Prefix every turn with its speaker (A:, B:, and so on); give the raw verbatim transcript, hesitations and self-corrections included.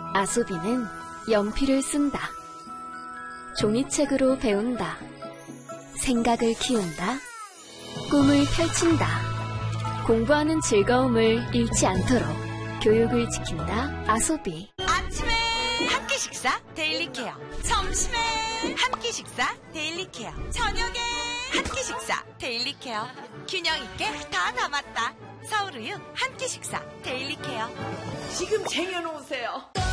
A: 아소비는 연필을 쓴다. 종이책으로 배운다. 생각을 키운다. 꿈을 펼친다. 공부하는 즐거움을 잃지 않도록 교육을 지킨다. 아소비.
B: 아침에 한 끼 식사 데일리 케어. 점심에 한 끼 식사 데일리 케어. 저녁에 한 끼 식사 데일리 케어. 균형 있게 다 담았다. 서울우유 한 끼 식사 데일리 케어.
C: 지금 쟁여놓으세요.